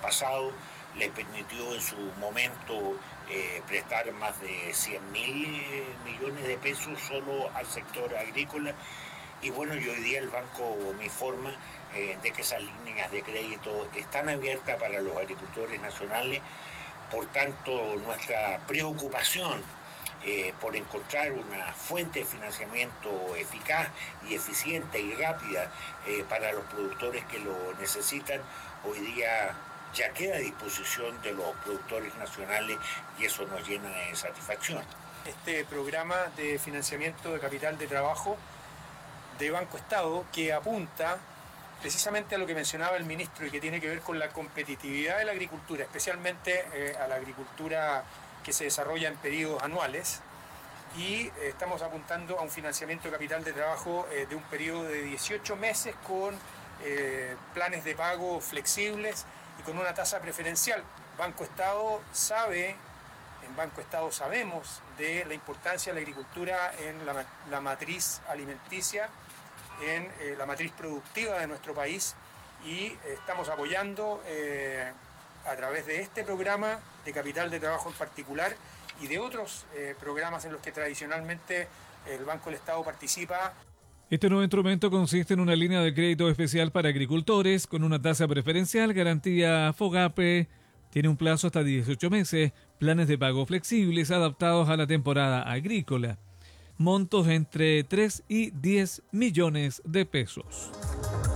pasado le permitió en su momento prestar más de 100.000 millones de pesos solo al sector agrícola. Y bueno, y hoy día el banco me informa de que esas líneas de crédito están abiertas para los agricultores nacionales. Por tanto, nuestra preocupación por encontrar una fuente de financiamiento eficaz y eficiente y rápida para los productores que lo necesitan, hoy día ya queda a disposición de los productores nacionales y eso nos llena de satisfacción. Este programa de financiamiento de capital de trabajo de Banco Estado, que apunta precisamente a lo que mencionaba el ministro y que tiene que ver con la competitividad de la agricultura, especialmente a la agricultura que se desarrolla en periodos anuales, y estamos apuntando a un financiamiento de capital de trabajo de un periodo de 18 meses con planes de pago flexibles y con una tasa preferencial. Banco Estado sabe, en Banco Estado sabemos de la importancia de la agricultura en la matriz alimenticia, en la matriz productiva de nuestro país, y estamos apoyando a través de este programa de capital de trabajo en particular y de otros programas en los que tradicionalmente el Banco del Estado participa. Este nuevo instrumento consiste en una línea de crédito especial para agricultores con una tasa preferencial, garantía FOGAPE, tiene un plazo hasta 18 meses, planes de pago flexibles adaptados a la temporada agrícola. Montos entre 3 y 10 millones de pesos.